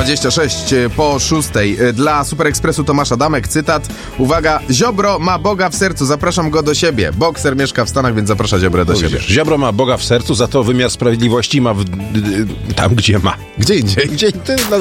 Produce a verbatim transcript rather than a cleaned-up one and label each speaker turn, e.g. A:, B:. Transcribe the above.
A: dwadzieścia sześć po szóstej. Dla Super Ekspresu Tomasza Damek cytat. Uwaga, Ziobro ma Boga w sercu, zapraszam go do siebie. Bokser mieszka w Stanach, więc zaprasza Ziobrę do siebie.
B: Ziobro ma Boga w sercu, za to wymiar sprawiedliwości ma w, tam, gdzie ma.
A: Gdzie indziej?
B: Gdzie, to,